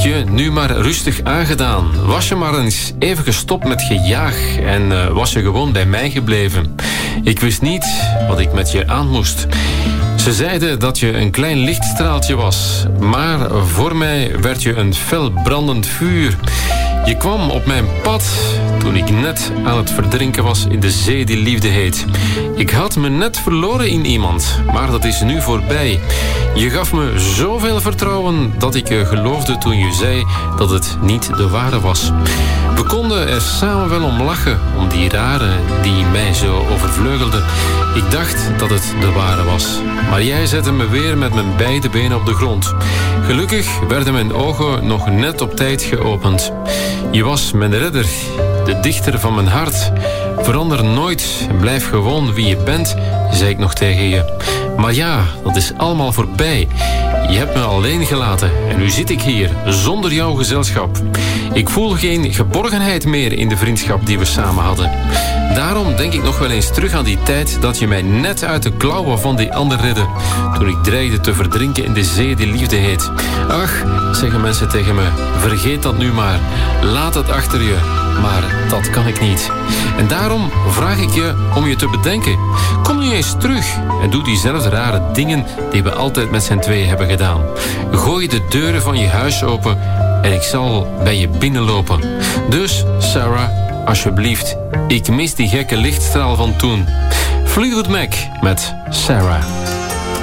je nu maar rustig aangedaan. Was je maar eens even gestopt met gejaag en was je gewoon bij mij gebleven. Ik wist niet wat ik met je aan moest. Ze zeiden dat je een klein lichtstraaltje was, maar voor mij werd je een fel brandend vuur. Je kwam op mijn pad toen ik net aan het verdrinken was in de zee die liefde heet. Ik had me net verloren in iemand, maar dat is nu voorbij. Je gaf me zoveel vertrouwen dat ik je geloofde toen je zei dat het niet de ware was. We konden er samen wel om lachen, om die rare die mij zo overvleugelde. Ik dacht dat het de ware was, maar jij zette me weer met mijn beide benen op de grond. Gelukkig werden mijn ogen nog net op tijd geopend. Je was mijn redder, de dichter van mijn hart. Verander nooit, blijf gewoon wie je bent, zei ik nog tegen je. Maar ja, dat is allemaal voorbij. Je hebt me alleen gelaten en nu zit ik hier, zonder jouw gezelschap. Ik voel geen geborgenheid meer in de vriendschap die we samen hadden. Daarom denk ik nog wel eens terug aan die tijd dat je mij net uit de klauwen van die ander redde. Toen ik dreigde te verdrinken in de zee die liefde heet. Ach, zeggen mensen tegen me, vergeet dat nu maar. Laat het achter je. Maar dat kan ik niet. En daarom vraag ik je om je te bedenken. Kom nu eens terug en doe diezelfde rare dingen die we altijd met z'n tweeën hebben gedaan. Gooi de deuren van je huis open en ik zal bij je binnenlopen. Dus, Sarah, alsjeblieft, ik mis die gekke lichtstraal van toen. Fleetwood Mac met Sarah.